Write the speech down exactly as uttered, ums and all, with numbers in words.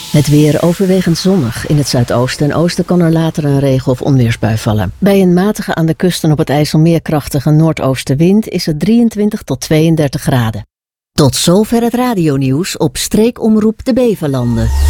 Het weer overwegend zonnig. In het zuidoosten en oosten kan er later een regen- of onweersbui vallen. Bij een matige aan de kust en op het IJsselmeer krachtige noordoostenwind is het drieëntwintig tot tweeëndertig graden. Tot zover het radionieuws op streekomroep de Beverlanden.